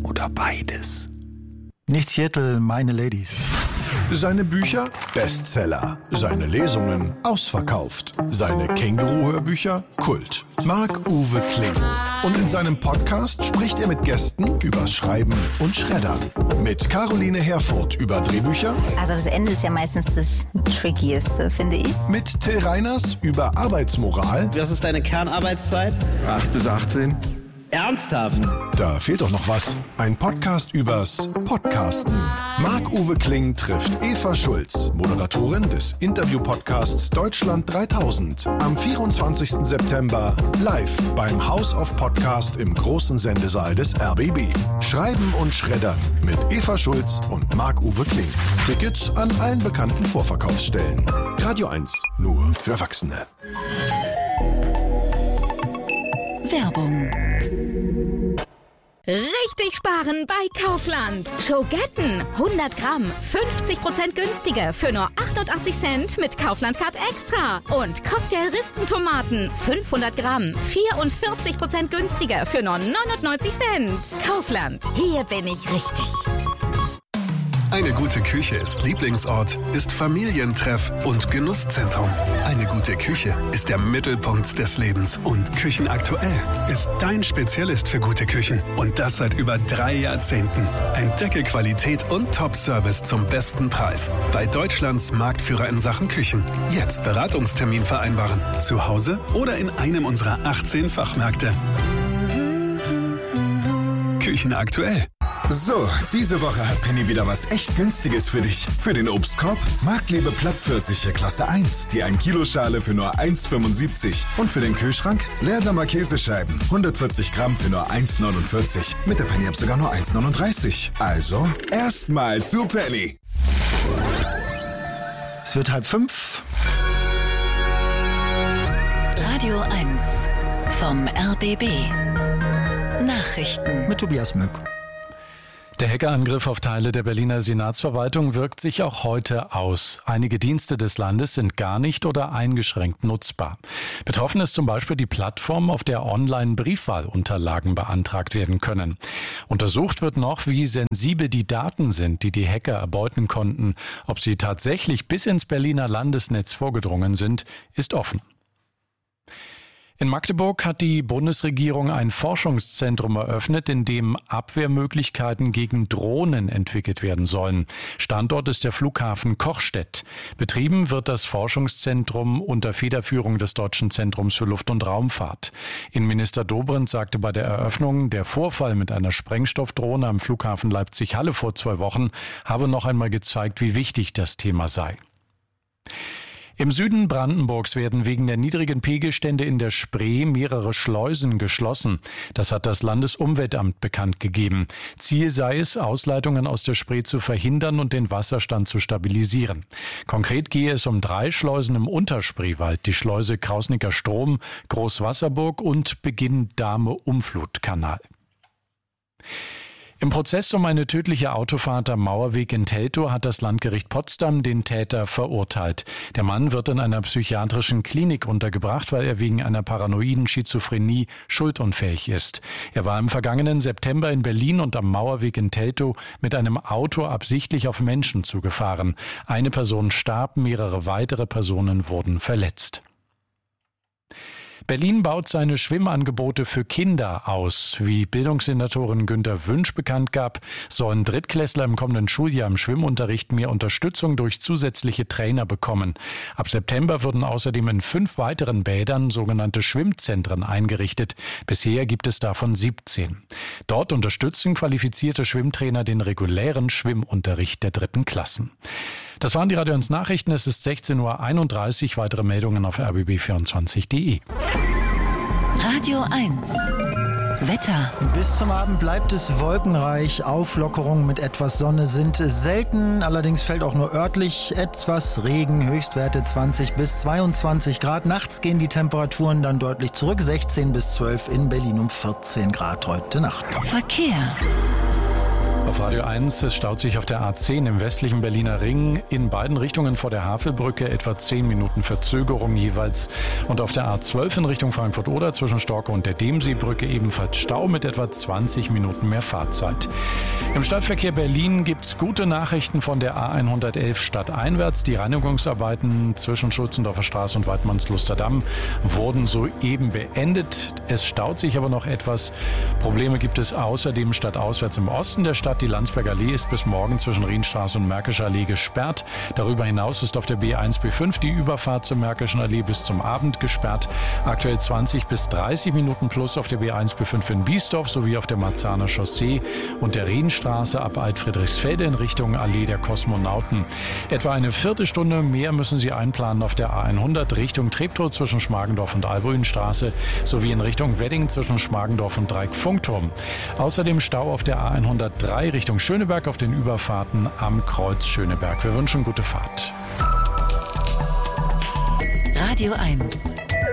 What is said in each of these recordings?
oder beides? Nicht Seattle, meine Ladies. Seine Bücher Bestseller, seine Lesungen ausverkauft, seine Känguru-Hörbücher Kult. Marc-Uwe Kling. Und in seinem Podcast spricht er mit Gästen übers Schreiben und Schreddern. Mit Caroline Herfurth über Drehbücher. Also das Ende ist ja meistens das Trickieste, finde ich. Mit Till Reiners über Arbeitsmoral. Was ist deine Kernarbeitszeit? 8 bis 18. Ernsthaft? Da fehlt doch noch was. Ein Podcast übers Podcasten. Marc-Uwe Kling trifft Eva Schulz, Moderatorin des Interview-Podcasts Deutschland 3000. Am 24. September live beim House of Podcast im großen Sendesaal des RBB. Schreiben und Schreddern mit Eva Schulz und Marc-Uwe Kling. Tickets an allen bekannten Vorverkaufsstellen. Radio 1, nur für Erwachsene. Werbung. Richtig sparen bei Kaufland. Schogetten 100 Gramm, 50% günstiger für nur 88 Cent mit Kaufland Card Extra. Und Cocktail-Rispentomaten 500 Gramm, 44% günstiger für nur 99 Cent. Kaufland, hier bin ich richtig. Eine gute Küche ist Lieblingsort, ist Familientreff und Genusszentrum. Eine gute Küche ist der Mittelpunkt des Lebens. Und Küchenaktuell ist dein Spezialist für gute Küchen. Und das seit über 3 Jahrzehnten. Entdecke Qualität und Top-Service zum besten Preis. Bei Deutschlands Marktführer in Sachen Küchen. Jetzt Beratungstermin vereinbaren. Zu Hause oder in einem unserer 18 Fachmärkte. Küchenaktuell. So, diese Woche hat Penny wieder was echt Günstiges für dich. Für den Obstkorb Marktliebe Plattpfirsiche Klasse 1, die 1-Kilo-Schale für nur 1,75. Und für den Kühlschrank Leerdammer Käsescheiben, 140 Gramm für nur 1,49. Mit der Penny-App sogar nur 1,39. Also, erstmal zu Penny. Es wird 4:30. Radio 1 vom RBB. Nachrichten Mit Tobias Mück. Der Hackerangriff auf Teile der Berliner Senatsverwaltung wirkt sich auch heute aus. Einige Dienste des Landes sind gar nicht oder eingeschränkt nutzbar. Betroffen ist zum Beispiel die Plattform, auf der Online-Briefwahlunterlagen beantragt werden können. Untersucht wird noch, wie sensibel die Daten sind, die die Hacker erbeuten konnten. Ob sie tatsächlich bis ins Berliner Landesnetz vorgedrungen sind, ist offen. In Magdeburg hat die Bundesregierung ein Forschungszentrum eröffnet, in dem Abwehrmöglichkeiten gegen Drohnen entwickelt werden sollen. Standort ist der Flughafen Kochstedt. Betrieben wird das Forschungszentrum unter Federführung des Deutschen Zentrums für Luft- und Raumfahrt. Innenminister Dobrindt sagte bei der Eröffnung, der Vorfall mit einer Sprengstoffdrohne am Flughafen Leipzig-Halle vor 2 Wochen habe noch einmal gezeigt, wie wichtig das Thema sei. Im Süden Brandenburgs werden wegen der niedrigen Pegelstände in der Spree mehrere Schleusen geschlossen. Das hat das Landesumweltamt bekannt gegeben. Ziel sei es, Ausleitungen aus der Spree zu verhindern und den Wasserstand zu stabilisieren. Konkret gehe es um 3 Schleusen im Unterspreewald, die Schleuse Krausnicker Strom, Großwasserburg und Beginn Dahme-Umflutkanal. Im Prozess um eine tödliche Autofahrt am Mauerweg in Teltow hat das Landgericht Potsdam den Täter verurteilt. Der Mann wird in einer psychiatrischen Klinik untergebracht, weil er wegen einer paranoiden Schizophrenie schuldunfähig ist. Er war im vergangenen September in Berlin und am Mauerweg in Teltow mit einem Auto absichtlich auf Menschen zugefahren. Eine Person starb, mehrere weitere Personen wurden verletzt. Berlin baut seine Schwimmangebote für Kinder aus. Wie Bildungssenatorin Günter Wünsch bekannt gab, sollen Drittklässler im kommenden Schuljahr im Schwimmunterricht mehr Unterstützung durch zusätzliche Trainer bekommen. Ab September würden außerdem in 5 weiteren Bädern sogenannte Schwimmzentren eingerichtet. Bisher gibt es davon 17. Dort unterstützen qualifizierte Schwimmtrainer den regulären Schwimmunterricht der 3. Klassen. Das waren die Radio 1 Nachrichten. Es ist 16:31 Uhr. Weitere Meldungen auf rbb24.de. Radio 1 Wetter. Bis zum Abend bleibt es wolkenreich. Auflockerungen mit etwas Sonne sind selten. Allerdings fällt auch nur örtlich etwas Regen. Höchstwerte 20 bis 22 Grad. Nachts gehen die Temperaturen dann deutlich zurück. 16 bis 12 in Berlin, um 14 Grad heute Nacht. Verkehr. Auf Radio 1, es staut sich auf der A10 im westlichen Berliner Ring in beiden Richtungen vor der Havelbrücke etwa 10 Minuten Verzögerung jeweils. Und auf der A12 in Richtung Frankfurt-Oder zwischen Storke und der Demseebrücke ebenfalls Stau mit etwa 20 Minuten mehr Fahrzeit. Im Stadtverkehr Berlin gibt es gute Nachrichten von der A111 stadteinwärts. Die Reinigungsarbeiten zwischen Schulzendorfer Straße und Waidmannsluster Damm wurden soeben beendet. Es staut sich aber noch etwas. Probleme gibt es außerdem stadtauswärts im Osten der Stadt. Die Landsberger Allee ist bis morgen zwischen Rienstraße und Märkischer Allee gesperrt. Darüber hinaus ist auf der B1, B5 die Überfahrt zur Märkischen Allee bis zum Abend gesperrt. Aktuell 20 bis 30 Minuten plus auf der B1, B5 in Biesdorf sowie auf der Marzahner Chaussee und der Rienstraße ab Alt-Friedrichsfelde in Richtung Allee der Kosmonauten. Etwa eine Viertelstunde mehr müssen Sie einplanen auf der A100 Richtung Treptow zwischen Schmargendorf und Albrünenstraße sowie in Richtung Wedding zwischen Schmargendorf und Dreieck-Funkturm. Außerdem Stau auf der A103 Richtung Schöneberg auf den Überfahrten am Kreuz Schöneberg. Wir wünschen gute Fahrt. Radio 1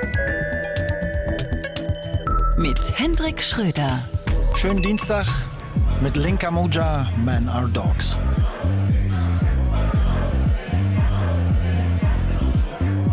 mit Hendrik Schröder. Schönen Dienstag mit Linka Moja, Men Are Dogs.